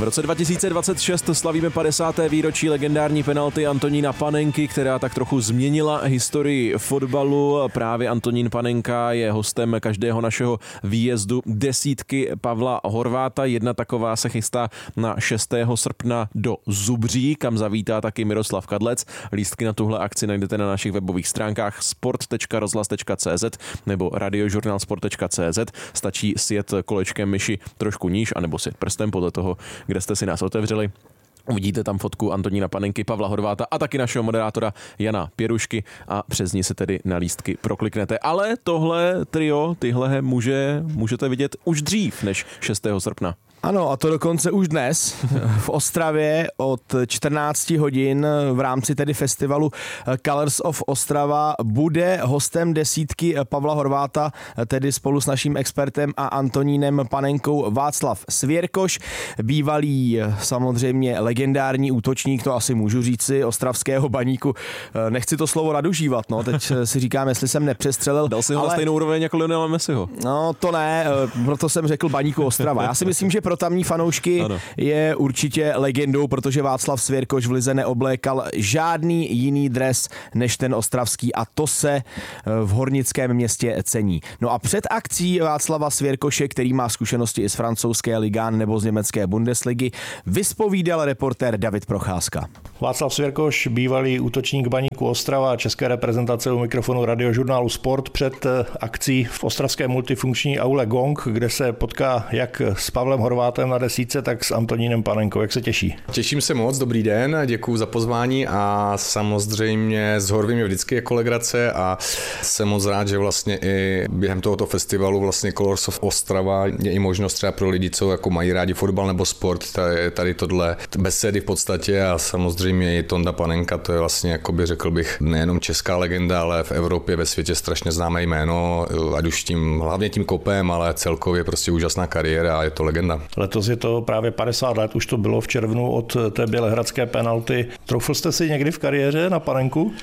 V roce 2026 slavíme 50. výročí legendární penalty Antonína Panenky, která tak trochu změnila historii fotbalu. Právě Antonín Panenka je hostem každého našeho výjezdu desítky Pavla Horváta. Jedna taková se chystá na 6. srpna do Zubří, kam zavítá taky Miroslav Kadlec. Lístky na tuhle akci najdete na našich webových stránkách sport.rozhlas.cz nebo radiožurnalsport.cz. Stačí sjet kolečkem myši trošku níž, anebo sjet prstem podle toho, kde jste si nás otevřeli. Uvidíte tam fotku Antonína Panenky, Pavla Horváta a taky našeho moderátora Jana Pěrušky a přes ní se tedy na lístky prokliknete. Ale tohle trio, tyhle můžete vidět už dřív než 6. srpna. Ano, a to dokonce už dnes v Ostravě od 14 hodin v rámci tedy festivalu Colors of Ostrava bude hostem desítky Pavla Horváta, tedy spolu s naším expertem a Antonínem Panenkou Václav Svěrkoš, bývalý samozřejmě legendární útočník, to asi můžu říci, ostravského Baníku. Nechci to slovo nadužívat, no, teď si říkám, jestli jsem nepřestřelil. Dal si ho na stejnou úroveň jako Lionela Messiho. No, to ne, proto jsem řekl Baníku Ostrava. Já si myslím, že pro tamní fanoušky je určitě legendou, protože Václav Svěrkoš v lize neoblékal žádný jiný dres než ten ostravský a to se v hornickém městě cení. No a před akcí Václava Svěrkoše, který má zkušenosti i z francouzské ligy nebo z německé Bundesligy, vyspovídal reportér David Procházka. Václav Svěrkoš, bývalý útočník Baníku Ostrava a české reprezentace u mikrofonu Radiožurnálu Sport před akcí v ostravské multifunkční aule Gong, kde se potká jak s Pavlem Horvátem na desítce, tak s Antonínem Panenkou. Jak se těší? Těším se moc, dobrý den, děkuju za pozvání a samozřejmě s Horvým je vždycky jako legrace a jsem moc rád, že vlastně i během tohoto festivalu vlastně Colors of Ostrava je i možnost třeba pro lidi, co jako mají rádi fotbal nebo sport, tady tohle besedy v podstatě a samozřejmě i Tonda Panenka, to je vlastně, jakoby řekl bych, nejenom česká legenda, ale v Evropě, ve světě strašně známé jméno, ať už hlavně tím kopem, ale celkově prostě úžasná kariéra a je to legenda. Letos je to právě 50 let, už to bylo v červnu od té bělehradské penalty. Troufl jste si někdy v kariéře na Panenku?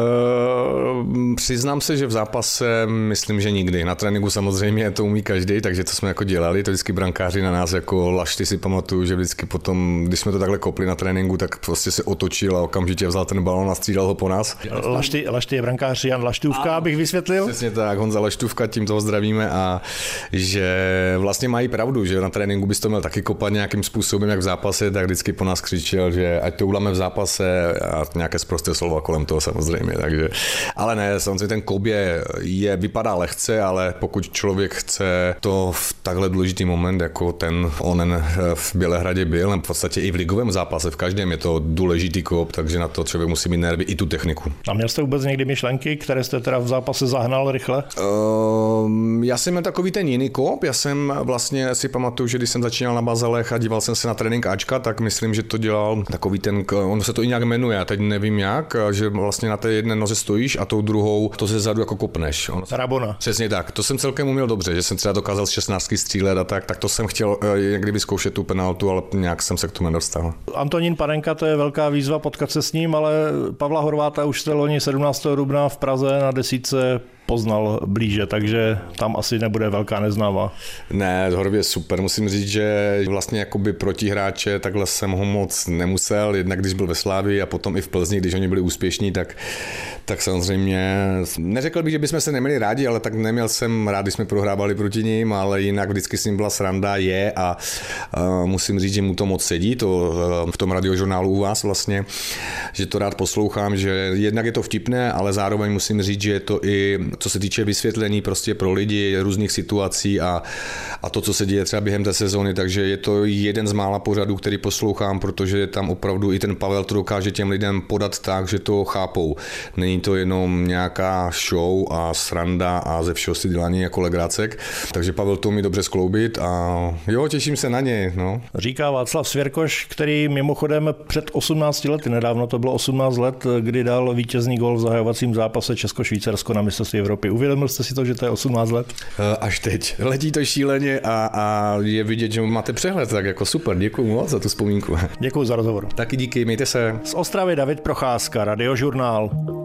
Přiznám se, že v zápase myslím, že nikdy. Na tréninku samozřejmě to umí každý, takže to jsme jako dělali, to vždycky brankáři na nás jako lašty si pamatuju, že vždycky potom, když jsme to takhle kopli na tréninku, tak prostě se otočil a okamžitě vzal ten balón a střídal ho po nás. Lašty je brankář Jan Laštůvka, abych vysvětlil. Přesně tak, Honza Laštůvka, tím toho zdravíme a že vlastně mají pravdu, že na tréninku bys to měl taky kopat nějakým způsobem, jak v zápase, tak vždycky po nás křičel, že ať to uděláme v zápase a nějaké sprosté slova kolem toho samozřejmě, takže. Ale ne, samozřejmě ten kop vypadá lehce, ale pokud člověk chce to v takhle důležitý moment, jako ten onen v Bělehradě byl, v podstatě i v ligovém zápase, v každém je to důležitý kop, takže na to člověk musí mít nervy i tu techniku. A měl jste vůbec někdy myšlenky, které jste teda v zápase zahnal rychle? Já jsem měl takový ten jiný kop, já jsem vlastně si pamatuju, že když jsem začínal na Bazalech a díval jsem se na trénink Ačka, tak myslím, že to dělal takový ten, on se to i nějak jmenuje, já teď nevím jak, že vlastně na té jedné noze stojíš a tou druhou to ze zadu jako kopneš. Rabona. Přesně tak, to jsem celkem uměl dobře, že jsem třeba dokázal z 16 střílet a tak to jsem chtěl někdy vyzkoušet tu penaltu, ale nějak jsem se k tomu nedostal. Antonín Panenka, to je velká výzva potkat se s ním, ale Pavla Horváta už jste loni 17. dubna v Praze na desítce poznal blíže, takže tam asi nebude velká neznáma. Ne, Horvě je super, musím říct, že vlastně jakoby protihráče takhle jsem ho moc nemusel, jednak když byl ve Slávii a potom i v Plzni, když oni byli úspěšní, tak samozřejmě, neřekl bych, že bychom se neměli rádi, ale tak neměl jsem rád, když jsme prohrávali proti ním, ale jinak vždycky s ním byla sranda, a musím říct, že mu to moc sedí, to v tom radiožurnálu u vás vlastně, že to rád poslouchám, že jednak je to vtipné, ale zároveň musím říct, že je to i co se týče vysvětlení prostě pro lidi různých situací a to, co se děje třeba během té sezóny, takže je to jeden z mála pořadů, který poslouchám, protože tam opravdu i ten Pavel to dokáže těm lidem podat tak, že to chápou. Není to jenom nějaká show a sranda a ze všeho si dělání jako legracek, takže Pavel to umí dobře skloubit a jo, těším se na něj. No. Říká Václav Svěrkoš, který mimochodem před 18 lety, nedávno to bylo 18 let, kdy dal vítězný gól v zahajovacím zápase Česko-Švýcarsko na mistrovství Evropy. Uvědomil jste si to, že to je 18 let? Až teď. Letí to šíleně a je vidět, že máte přehled, tak jako super. Děkuju moc za tu vzpomínku. Děkuju za rozhovor. Taky díky, mějte se. Z Ostravy David Procházka, Radiožurnál.